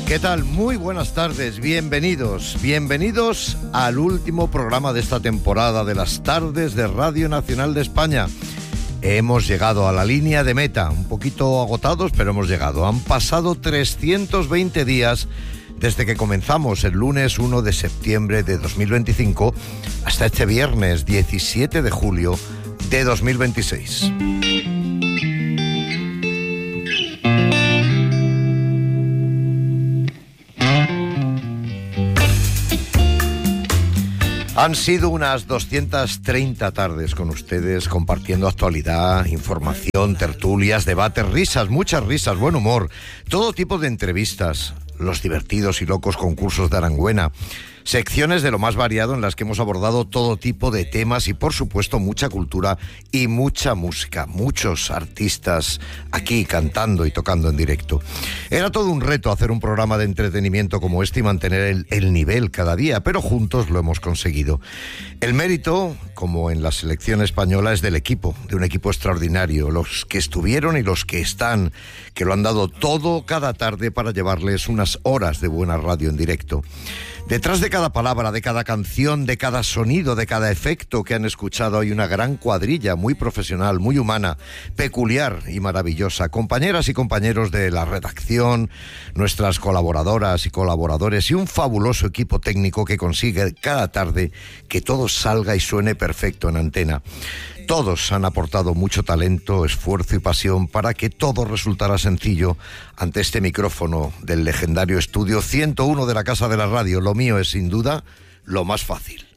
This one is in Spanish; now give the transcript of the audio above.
¿Qué tal? Muy buenas tardes, bienvenidos al último programa de esta temporada de las tardes de Radio Nacional de España. Hemos llegado a la línea de meta, un poquito agotados, pero hemos llegado. Han pasado 320 días desde que comenzamos el lunes 1 de septiembre de 2025 hasta este viernes 17 de julio de 2026. Han sido unas 230 tardes con ustedes, compartiendo actualidad, información, tertulias, debates, risas, muchas risas, buen humor, todo tipo de entrevistas, los divertidos y locos concursos de Arangüena, secciones de lo más variado en las que hemos abordado todo tipo de temas y, por supuesto, mucha cultura y mucha música. Muchos artistas aquí cantando y tocando en directo. Era todo un reto hacer un programa de entretenimiento como este y mantener el nivel cada día, pero juntos lo hemos conseguido. El mérito, como en la selección española, es del equipo, de un equipo extraordinario, los que estuvieron y los que están, que lo han dado todo cada tarde para llevarles unas horas de buena radio en directo. Detrás de cada palabra, de cada canción, de cada sonido, de cada efecto que han escuchado hay una gran cuadrilla muy profesional, muy humana, peculiar y maravillosa. Compañeras y compañeros de la redacción, nuestras colaboradoras y colaboradores y un fabuloso equipo técnico que consigue cada tarde que todo salga y suene perfecto en antena. Todos han aportado mucho talento, esfuerzo y pasión para que todo resultara sencillo ante este micrófono del legendario estudio 101 de la Casa de la Radio. Lo mío es, sin duda, lo más fácil.